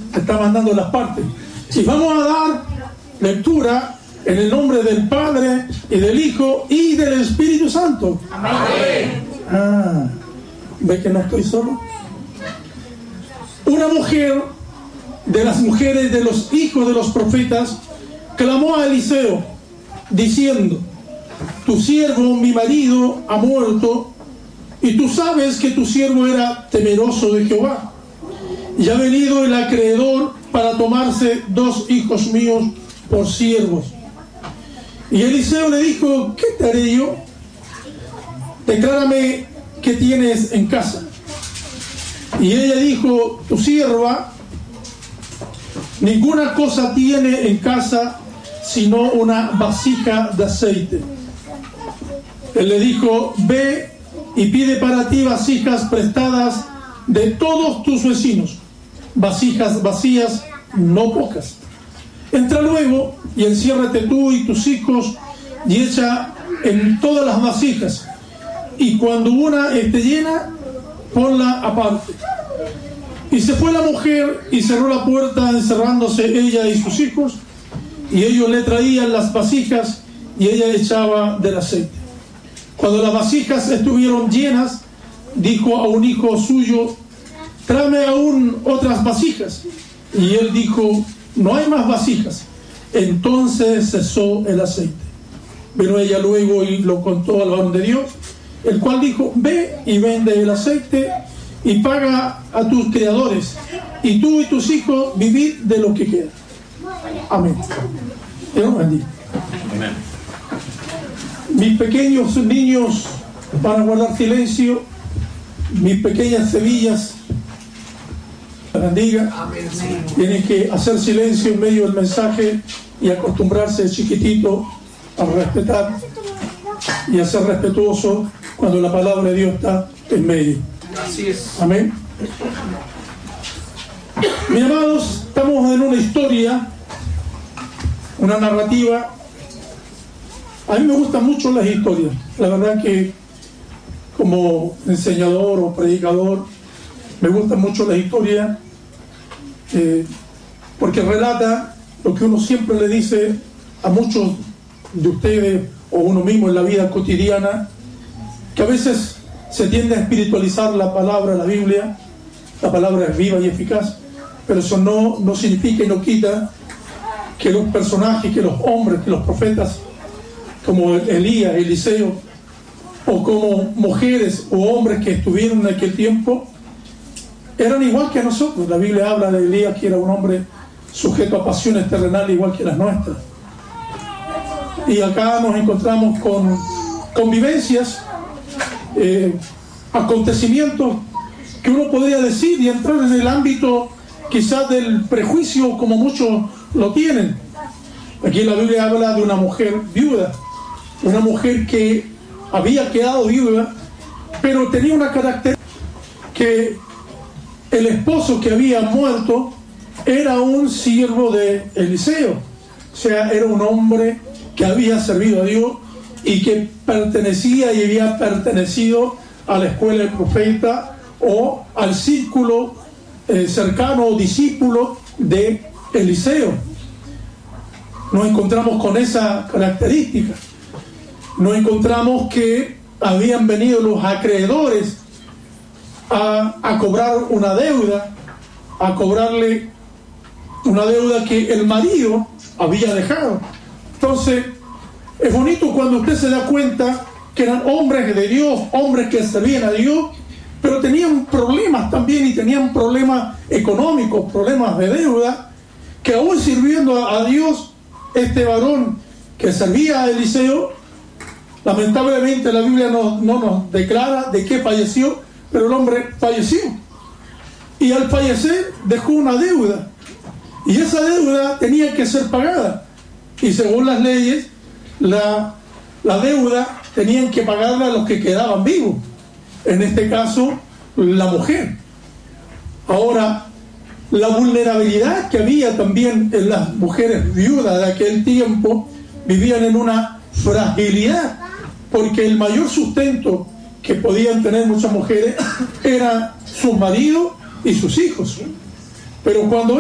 te está mandando las partes. Y vamos a dar lectura en el nombre del Padre y del Hijo y del Espíritu Santo. Amén. ¿Ve que no estoy solo? Una mujer de las mujeres de los hijos de los profetas clamó a Eliseo diciendo: tu siervo, mi marido, ha muerto, y tú sabes que tu siervo era temeroso de Jehová, y ha venido el acreedor para tomarse 2 hijos míos por siervos. Y Eliseo le dijo: ¿qué te haré yo? Declárame qué tienes en casa. Y ella dijo: tu sierva ninguna cosa tiene en casa sino una vasija de aceite. Él le dijo: ve y pide para ti vasijas prestadas de todos tus vecinos, vasijas vacías, no pocas. Entra luego y enciérrate tú y tus hijos y echa en todas las vasijas, y cuando una esté llena, ponla aparte. Y se fue la mujer y cerró la puerta, encerrándose ella y sus hijos, y ellos le traían las vasijas y ella echaba del aceite. Cuando las vasijas estuvieron llenas, dijo a un hijo suyo: tráeme aún otras vasijas. Y él dijo: no hay más vasijas. Entonces cesó el aceite. Pero ella luego y lo contó al varón de Dios, el cual dijo: ve y vende el aceite y paga a tus criadores, y tú y tus hijos vivid de lo que queda. Amén. Dios bendiga. Amén. Mis pequeños niños van a guardar silencio. Mis pequeñas semillas, bendiga. Amén. Tienen que hacer silencio en medio del mensaje y acostumbrarse chiquitito a respetar y a ser respetuoso cuando la palabra de Dios está en medio. Así es. Amén. Mis amados, estamos en una historia, una narrativa. A mí me gustan mucho las historias. La verdad que como enseñador o predicador me gustan mucho las historias, porque relata lo que uno siempre le dice a muchos de ustedes o uno mismo en la vida cotidiana, que a veces se tiende a espiritualizar la palabra, la Biblia. La palabra es viva y eficaz, pero eso no significa y no quita que los personajes, que los hombres, que los profetas como Elías, Eliseo, o como mujeres o hombres que estuvieron en aquel tiempo, eran igual que nosotros. La Biblia habla de Elías, que era un hombre sujeto a pasiones terrenales igual que las nuestras. Y acá nos encontramos con convivencias, acontecimientos que uno podría decir y entrar en el ámbito quizás del prejuicio, como muchos lo tienen. Aquí la Biblia habla de una mujer viuda, una mujer que había quedado viuda, pero tenía una característica, que el esposo que había muerto era un siervo de Eliseo, o sea, era un hombre que había servido a Dios y que pertenecía y había pertenecido a la escuela del profeta o al círculo cercano o discípulo de Eliseo. Nos encontramos con esa característica. Nos encontramos que habían venido los acreedores a cobrar una deuda, a cobrarle una deuda que el marido había dejado. Entonces, es bonito cuando usted se da cuenta que eran hombres de Dios, hombres que servían a Dios, pero tenían problemas también, y tenían problemas económicos, problemas de deuda, que aún sirviendo a Dios, este varón que servía a Eliseo, lamentablemente la Biblia no nos declara de qué falleció, pero el hombre falleció. Y al fallecer dejó una deuda, y esa deuda tenía que ser pagada. Y según las leyes, la deuda tenían que pagarla a los que quedaban vivos. En este caso, la mujer. Ahora, la vulnerabilidad que había también en las mujeres viudas de aquel tiempo, vivían en una fragilidad, porque el mayor sustento que podían tener muchas mujeres era sus maridos y sus hijos. Pero cuando